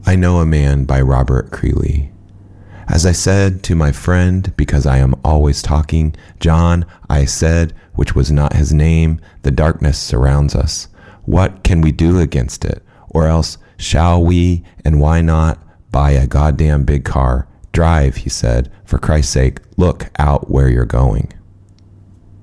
I Know a Man by Robert Creeley. As I said to my friend, because I am always talking, John, I said, which was not his name, the darkness surrounds us. What can we do against it? Or else, shall we, and why not, buy a goddamn big car? Drive, he said. For Christ's sake, look out where you're going.